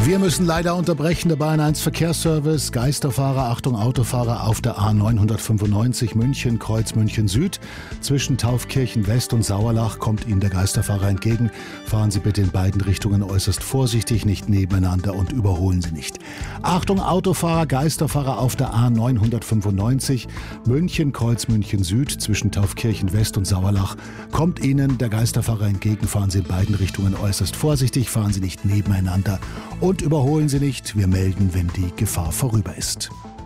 Wir müssen leider unterbrechen, der Bayern 1 Verkehrsservice. Geisterfahrer, Achtung Autofahrer auf der A995 München, Kreuz München Süd. Zwischen Taufkirchen West und Sauerlach kommt Ihnen der Geisterfahrer entgegen. Fahren Sie bitte in beiden Richtungen äußerst vorsichtig, nicht nebeneinander und überholen Sie nicht. Achtung Autofahrer, Geisterfahrer auf der A995 München, Kreuz München Süd. Zwischen Taufkirchen West und Sauerlach kommt Ihnen der Geisterfahrer entgegen. Fahren Sie in beiden Richtungen äußerst vorsichtig, fahren Sie nicht nebeneinander und überholen Sie nicht. Wir melden, wenn die Gefahr vorüber ist.